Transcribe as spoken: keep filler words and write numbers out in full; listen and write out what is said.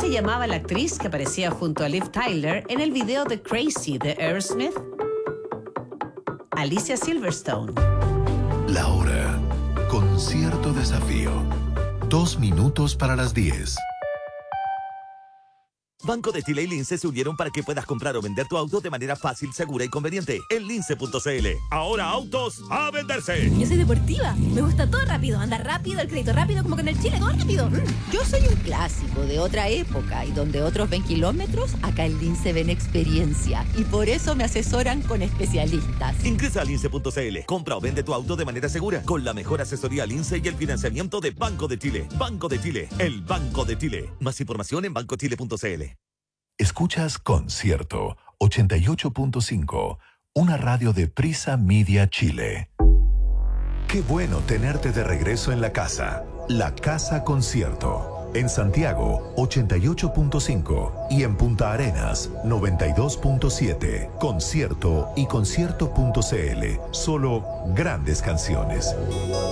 se llamaba la actriz que aparecía junto a Liv Tyler en el video de Crazy de Aerosmith? Alicia Silverstone. La hora con cierto desafío. Dos minutos para las diez. Banco de Chile y Lince se unieron para que puedas comprar o vender tu auto de manera fácil, segura y conveniente en lince punto c l. Ahora autos a venderse. Yo soy deportiva, me gusta todo rápido, andar rápido, el crédito rápido, como que en el Chile todo rápido. Mm. Yo soy un clásico de otra época y donde otros ven kilómetros, acá en Lince ven experiencia y por eso me asesoran con especialistas. Ingresa a lince punto c l, compra o vende tu auto de manera segura con la mejor asesoría Lince y el financiamiento de Banco de Chile. Banco de Chile, el Banco de Chile. Más información en banco chile punto c l. Escuchas Concierto ochenta y ocho punto cinco, una radio de Prisa Media Chile. Qué bueno tenerte de regreso en la casa. La Casa Concierto. En Santiago, ochenta y ocho punto cinco y en Punta Arenas, noventa y dos punto siete. Concierto y concierto punto c l. Solo grandes canciones.